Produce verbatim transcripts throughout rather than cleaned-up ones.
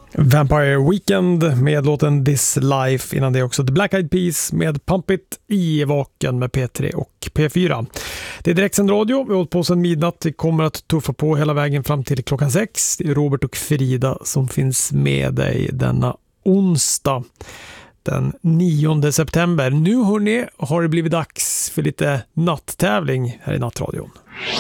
Vampire Weekend med låten This Life, innan det också The Black Eyed Peas med Pump It i Vaken med P tre och P fyra. Det är direktsänd radio, vi har hållit på sedan midnatt, vi kommer att tuffa på hela vägen fram till klockan sex. Det är Robert och Frida som finns med dig denna onsdag den nionde september. Nu hörni, har det blivit dags för lite natttävling här i Nattradion.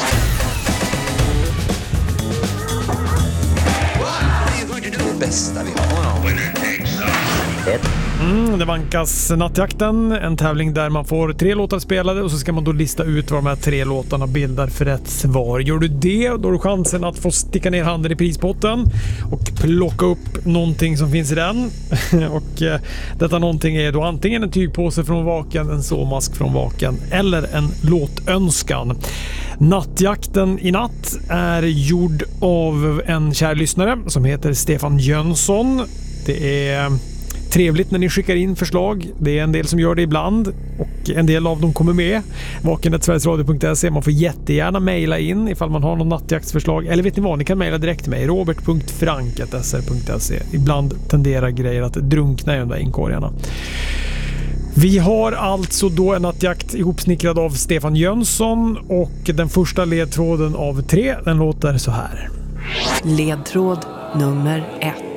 Bästa vi har. Mm, det vankas Nattjakten, en tävling där man får tre låtar spelade och så ska man då lista ut vad de här tre låtarna bildar för rätt svar. Gör du det, då har du chansen att få sticka ner handen i prispotten och plocka upp någonting som finns i den. Och eh, detta någonting är då antingen en tygpåse från Vaken, en såmask från Vaken eller en låtönskan. Nattjakten i natt är gjord av en kär lyssnare som heter Stefan Jönsson. Det är trevligt när ni skickar in förslag. Det är en del som gör det ibland och en del av dem kommer med. vaken snabel-a sverigesradio punkt se. Man får jättegärna mejla in ifall man har någon nattjaktsförslag. Eller vet ni vad, ni kan mejla direkt till mig. robert punkt frank snabel-a s r punkt se. Ibland tenderar grejer att drunkna i de där inkorgarna. Vi har alltså då en nattjakt ihopsnickrad av Stefan Jönsson och den första ledtråden av tre, den låter så här. Ledtråd nummer ett.